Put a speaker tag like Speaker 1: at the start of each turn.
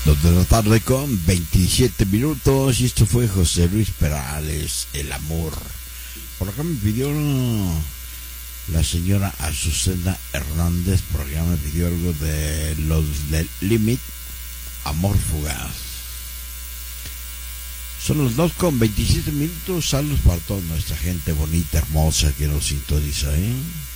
Speaker 1: 2 de la tarde con 27 minutos. Y esto fue José Luis Perales, El Amor. Por acá me pidió la señora Azucena Hernández. Por acá me pidió algo de los del Limit, Amor Fugaz. Son los 2 con 27 minutos. Saludos para toda nuestra gente bonita, hermosa que nos sintoniza,